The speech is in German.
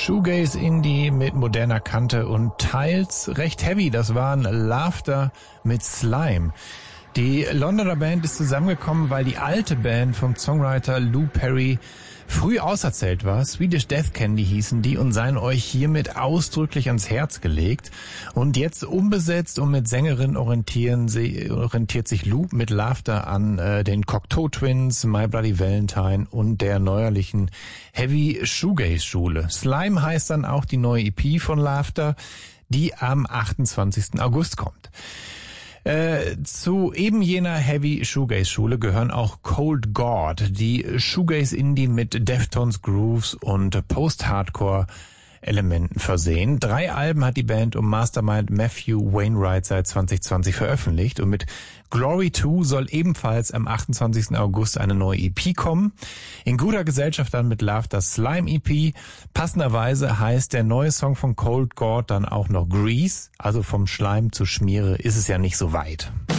Shoegaze Indie mit moderner Kante und teils recht heavy. Das waren Laughter mit Slime. Die Londoner Band ist zusammengekommen, weil die alte Band vom Songwriter Lou Perry früh auserzählt war. Swedish Death Candy hießen die und seien euch hiermit ausdrücklich ans Herz gelegt. Und jetzt umbesetzt und mit Sängerin orientiert sich Lou mit Laughter an den Cocteau Twins, My Bloody Valentine und der neuerlichen Heavy Shoegaze Schule. Slime heißt dann auch die neue EP von Laughter, die am 28. August kommt. Zu eben jener Heavy Shoegaze Schule gehören auch Cold God, die Shoegaze Indie mit Deftones Grooves und Post-Hardcore Elementen versehen. 3 Alben hat die Band um Mastermind Matthew Wainwright seit 2020 veröffentlicht und mit Glory 2 soll ebenfalls am 28. August eine neue EP kommen. In guter Gesellschaft dann mit Laughter Slime EP. Passenderweise heißt der neue Song von Cold God dann auch noch Grease, also vom Schleim zu Schmiere ist es ja nicht so weit.